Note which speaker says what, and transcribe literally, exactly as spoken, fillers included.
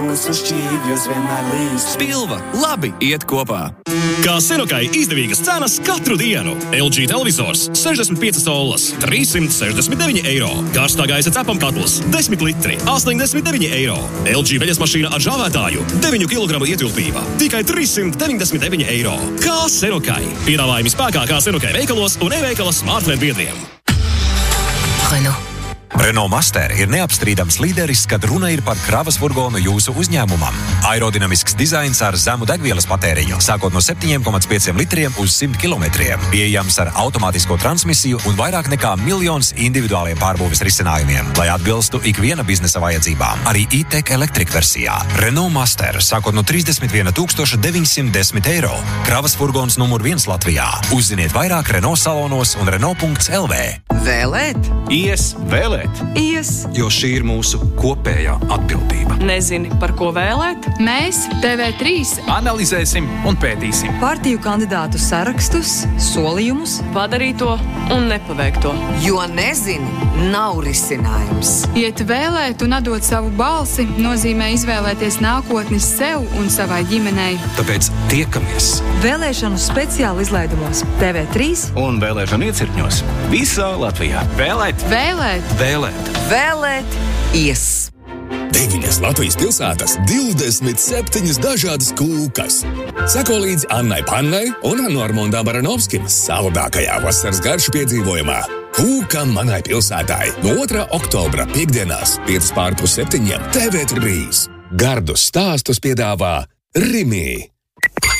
Speaker 1: Sēklas uz šķīvjos vienmēr līst.
Speaker 2: Spilva labi iet kopā. Kā Senokai izdevīgas cenas katru dienu. L G televizors sešdesmit piecas collas, trīssimt sešdesmit deviņi eiro. Karstā gaisa cepamkatls desmit litri, astoņdesmit deviņi eiro. L G veļas mašīna ar žāvētāju deviņu kilogramu ietilpība, tikai trīssimt deviņdesmit deviņi eiro. Kā Senokai. Piedāvājumi spēkā kā Senokai veikalos un e-veikala smartphone biedriem.
Speaker 3: Renault.
Speaker 4: Renault Master ir neapstrīdams līderis, kad runa ir par kravas furgonu jūsu uzņēmumam. Aerodinamisks dizains ar zemu degvielas patēriņu, sākot no septiņi komats pieci litriem uz simt kilometriem. Pieejams ar automātisko transmisiju un vairāk nekā miljons individuāliem pārbūves risinājumiem, lai atbilstu ikviena biznesa vajadzībām. Arī e-tech Electric versijā. Renault Master, sākot no trīsdesmit viena tūkstoša deviņsimt desmit eiro. Kravas furgons numur viens Latvijā. Uzziniet vairāk Renault salonos un Renault punkts L V.
Speaker 5: Vēlēt?
Speaker 6: Ies vēlēt.
Speaker 5: Ies.
Speaker 6: Jo šī ir mūsu kopējā atbildība.
Speaker 7: Nezini, par ko vēlēt?
Speaker 8: Mēs, T V trīs,
Speaker 6: analizēsim un pētīsim.
Speaker 5: Partiju kandidātu sarakstus, solījumus,
Speaker 7: padarīto un nepaveikto.
Speaker 5: Jo nezini, nav risinājums.
Speaker 8: Iet vēlēt un atdot savu balsi nozīmē izvēlēties nākotni sev un savai ģimenei.
Speaker 6: Tāpēc tiekamies
Speaker 5: Vēlēšanu speciāli izlaidumos T V trīs
Speaker 6: un vēlēšanu iecirkņos visā Latvijā. Vēlēt,
Speaker 8: Vēlēt,
Speaker 6: vēlēt,
Speaker 5: Vēlēt, ies.
Speaker 9: Deviņas Latvijas pilsētas, divdesmit septiņas dažādas kūkas. Seko līdzi Annai Pannai un Normondam Baranovskim saldākajā vasaras garšu piedzīvojumā. Kūka manai pilsētai. No otrā oktobra piekdienās, piecas pār pus septiņiem, T V trīs. Gardus stāstus piedāvā Rimī.